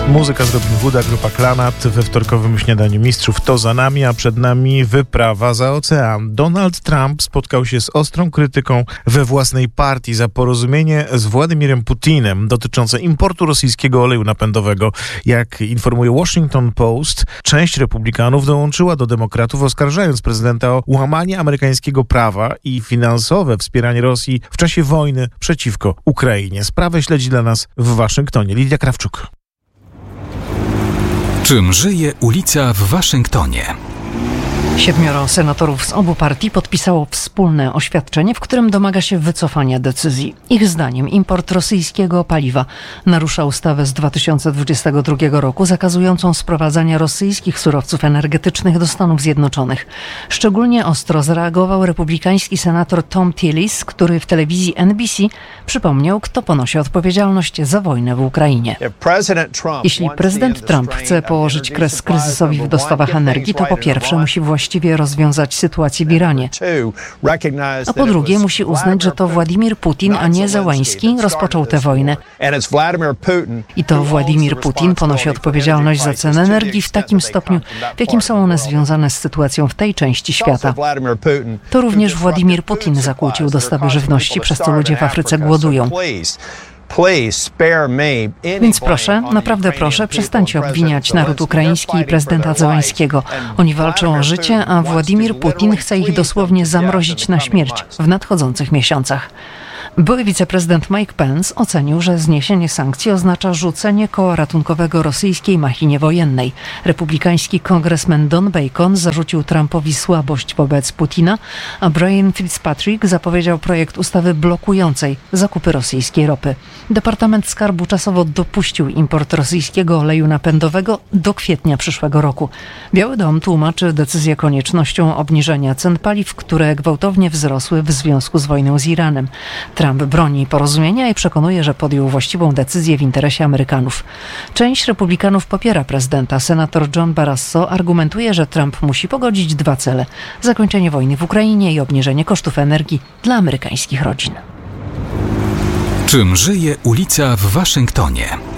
Muzyka z Robin Hooda, grupa Klanat we wtorkowym śniadaniu mistrzów. To za nami, a przed nami wyprawa za ocean. Donald Trump spotkał się z ostrą krytyką we własnej partii za porozumienie z Władimirem Putinem dotyczące importu rosyjskiego oleju napędowego. Jak informuje Washington Post, część republikanów dołączyła do demokratów, oskarżając prezydenta o łamanie amerykańskiego prawa i finansowe wspieranie Rosji w czasie wojny przeciwko Ukrainie. Sprawę śledzi dla nas w Waszyngtonie Lidia Krawczuk. Czym żyje ulica w Waszyngtonie? 7 senatorów z obu partii podpisało wspólne oświadczenie, w którym domaga się wycofania decyzji. Ich zdaniem import rosyjskiego paliwa narusza ustawę z 2022 roku zakazującą sprowadzania rosyjskich surowców energetycznych do Stanów Zjednoczonych. Szczególnie ostro zareagował republikański senator Tom Tillis, który w telewizji NBC przypomniał, kto ponosi odpowiedzialność za wojnę w Ukrainie. Jeśli prezydent Trump chce położyć kres kryzysowi w dostawach energii, to po pierwsze musi właściwie rozwiązać sytuację w Iranie. A po drugie musi uznać, że to Władimir Putin, a nie Zełański rozpoczął tę wojnę. I to Władimir Putin ponosi odpowiedzialność za cenę energii w takim stopniu, w jakim są one związane z sytuacją w tej części świata. To również Władimir Putin zakłócił dostawy żywności, przez co ludzie w Afryce głodują. Więc proszę, naprawdę proszę, przestańcie obwiniać naród ukraiński i prezydenta Zełańskiego. Oni walczą o życie, a Władimir Putin chce ich dosłownie zamrozić na śmierć w nadchodzących miesiącach. Były wiceprezydent Mike Pence ocenił, że zniesienie sankcji oznacza rzucenie koła ratunkowego rosyjskiej machinie wojennej. Republikański kongresmen Don Bacon zarzucił Trumpowi słabość wobec Putina, a Brian Fitzpatrick zapowiedział projekt ustawy blokującej zakupy rosyjskiej ropy. Departament Skarbu czasowo dopuścił import rosyjskiego oleju napędowego do kwietnia przyszłego roku. Biały Dom tłumaczy decyzję koniecznością obniżenia cen paliw, które gwałtownie wzrosły w związku z wojną z Iranem. Trump broni porozumienia i przekonuje, że podjął właściwą decyzję w interesie Amerykanów. Część republikanów popiera prezydenta. Senator John Barrasso argumentuje, że Trump musi pogodzić dwa cele: zakończenie wojny w Ukrainie i obniżenie kosztów energii dla amerykańskich rodzin. Czym żyje ulica w Waszyngtonie?